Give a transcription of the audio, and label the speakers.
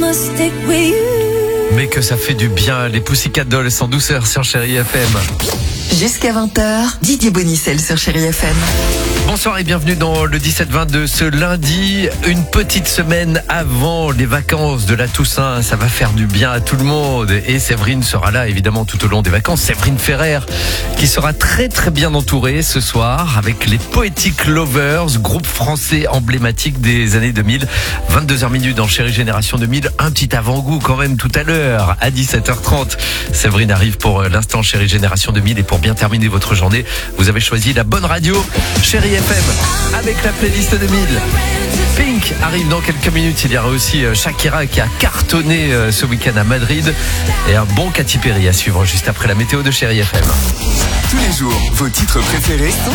Speaker 1: Mais que ça fait du bien, les Pussycat Dolls en douceur sur Chérie FM.
Speaker 2: Jusqu'à 20h, Didier Bonicel sur Chérie FM.
Speaker 1: Bonsoir et bienvenue dans le 17-20 de ce lundi. Une petite semaine avant les vacances de la Toussaint. Ça va faire du bien à tout le monde. Et Séverine sera là évidemment tout au long des vacances. Séverine Ferrer qui sera très très bien entourée ce soir avec les Poetic Lovers, groupe français emblématique des années 2000. 22h dans Chérie Génération 2000. Un petit avant-goût quand même tout à l'heure à 17h30. Séverine arrive pour l'instant Chérie Génération 2000. Et pour bien terminer votre journée, vous avez choisi la bonne radio, Chérie FM, avec la playlist 2000. Pink arrive dans quelques minutes. Il y aura aussi Shakira qui a cartonné ce week-end à Madrid. Et un bon Katy Perry à suivre juste après la météo de Chérie FM.
Speaker 3: Tous les jours, vos titres préférés
Speaker 2: Sont